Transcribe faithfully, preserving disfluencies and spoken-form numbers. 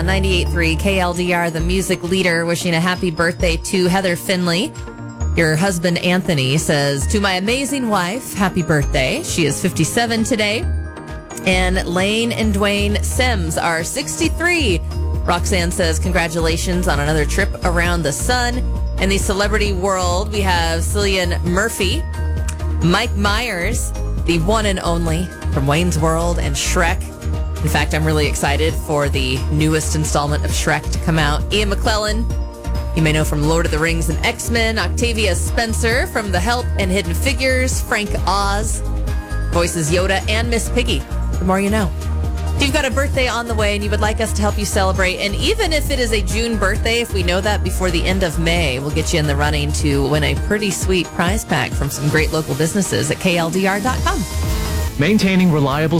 ninety-eight point three K L D R, the music leader, wishing a happy birthday to Heather Finley. Your husband, Anthony, says, to my amazing wife, happy birthday. She is fifty-seven today. And Lane and Dwayne Sims are sixty-three. Roxanne says, congratulations on another trip around the sun. In the celebrity world, we have Cillian Murphy, Mike Myers, the one and only from Wayne's World and Shrek. In fact, I'm really excited for the newest installment of Shrek to come out. Ian McClellan, you may know from Lord of the Rings and X-Men. Octavia Spencer from The Help and Hidden Figures. Frank Oz voices Yoda and Miss Piggy. The more you know. If you've got a birthday on the way and you would like us to help you celebrate, and even if it is a June birthday, if we know that before the end of May, we'll get you in the running to win a pretty sweet prize pack from some great local businesses at K L D R dot com. Maintaining reliable